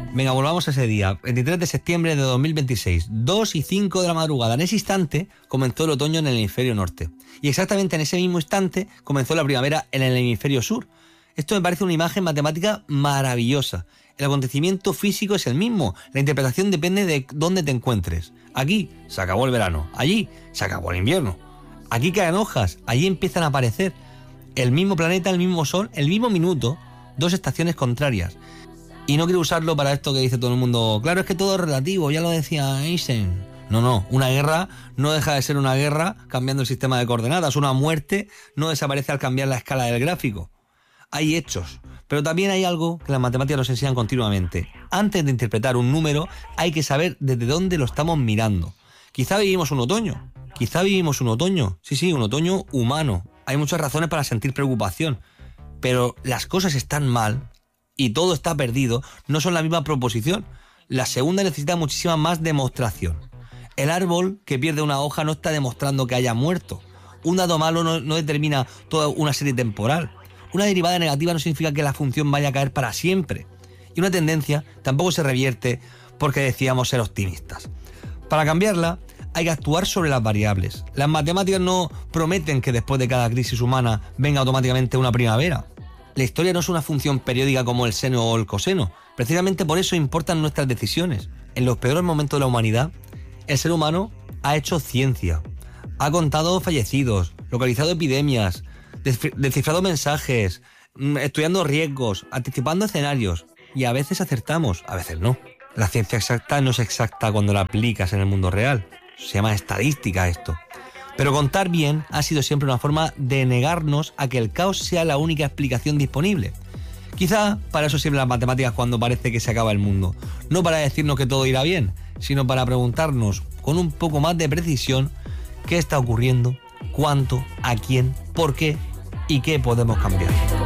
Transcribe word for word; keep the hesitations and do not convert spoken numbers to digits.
Venga, volvamos a ese día, veintitrés de septiembre de dos mil veintiséis, dos y cinco de la madrugada. En ese instante comenzó el otoño en el hemisferio norte. Y exactamente en ese mismo instante comenzó la primavera en el hemisferio sur. Esto me parece una imagen matemática maravillosa. El acontecimiento físico es el mismo. La interpretación depende de dónde te encuentres. Aquí se acabó el verano. Allí se acabó el invierno. Aquí caen hojas. Allí empiezan a aparecer. El mismo planeta, el mismo sol, el mismo minuto. Dos estaciones contrarias. Y no quiero usarlo para esto que dice todo el mundo. Claro, es que todo es relativo. Ya lo decía Einstein. No, no. Una guerra no deja de ser una guerra cambiando el sistema de coordenadas. Una muerte no desaparece al cambiar la escala del gráfico. Hay hechos, pero también hay algo que las matemáticas nos enseñan continuamente. Antes de interpretar un número, hay que saber desde dónde lo estamos mirando. Quizá vivimos un otoño, quizá vivimos un otoño, sí, sí, un otoño humano. Hay muchas razones para sentir preocupación, pero las cosas están mal y todo está perdido, no son la misma proposición. La segunda necesita muchísima más demostración. El árbol que pierde una hoja no está demostrando que haya muerto. Un dato malo no, no determina toda una serie temporal. Una derivada negativa no significa que la función vaya a caer para siempre. Y una tendencia tampoco se revierte porque decíamos ser optimistas. Para cambiarla, hay que actuar sobre las variables. Las matemáticas no prometen que después de cada crisis humana venga automáticamente una primavera. La historia no es una función periódica como el seno o el coseno. Precisamente por eso importan nuestras decisiones. En los peores momentos de la humanidad, el ser humano ha hecho ciencia. Ha contado fallecidos, localizado epidemias, descifrado mensajes, estudiando riesgos, anticipando escenarios. Y a veces acertamos, a veces no. La ciencia exacta no es exacta cuando la aplicas en el mundo real. Se llama estadística esto. Pero contar bien ha sido siempre una forma de negarnos a que el caos sea la única explicación disponible. Quizá para eso sirven las matemáticas cuando parece que se acaba el mundo. No para decirnos que todo irá bien, sino para preguntarnos con un poco más de precisión qué está ocurriendo, cuánto, a quién, por qué y qué podemos cambiar.